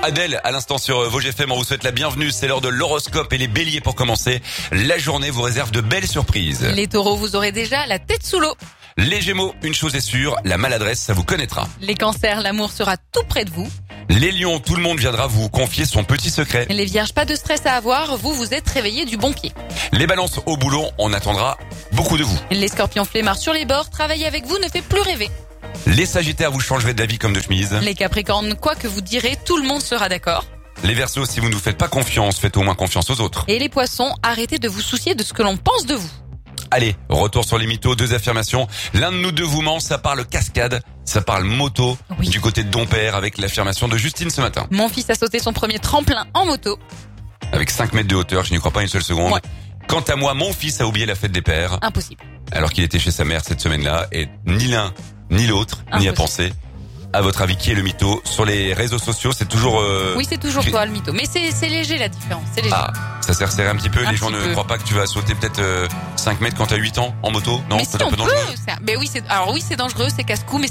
Adèle, à l'instant sur Vosges FM, on vous souhaite la bienvenue. C'est l'heure de l'horoscope et les béliers pour commencer. La journée vous réserve de belles surprises. Les taureaux, vous aurez déjà la tête sous l'eau. Les gémeaux, une chose est sûre, la maladresse, ça vous connaîtra. Les cancers, l'amour sera tout près de vous. Les lions, tout le monde viendra vous confier son petit secret. Les vierges, pas de stress à avoir, vous vous êtes réveillés du bon pied. Les balances, au boulot, on attendra beaucoup de vous. Les scorpions flemmards sur les bords, travailler avec vous ne fait plus rêver. Les sagittaires, vous changerez d'avis comme de chemise. Les capricornes, quoi que vous direz, tout le monde sera d'accord. Les verseaux, si vous ne nous faites pas confiance, faites au moins confiance aux autres. Et les poissons, arrêtez de vous soucier de ce que l'on pense de vous. Allez, retour sur les mythos, 2 affirmations. L'un de nous deux vous ment, ça parle cascade, ça parle moto. Oui. Du côté de Dompère avec l'affirmation de Justine ce matin. Mon fils a sauté son premier tremplin en moto. Avec 5 mètres de hauteur, je n'y crois pas une seule seconde. Ouais. Quant à moi, mon fils a oublié la fête des pères, Impossible. alors qu'il était chez sa mère cette semaine-là, et ni l'un, ni l'autre, n'y a pensé. À votre avis, qui est le mytho? Sur les réseaux sociaux, c'est toujours... Oui, c'est toujours toi le mytho. Mais c'est léger la différence, c'est léger. Ah, ça s'est resserré un petit peu. Un Les gens petit ne peu. croient pas que tu vas sauter peut-être 5 mètres quand t'as 8 ans en moto. Non, mais c'est si un on peu peut, dangereux. mais oui, alors oui, c'est dangereux, c'est casse-cou, mais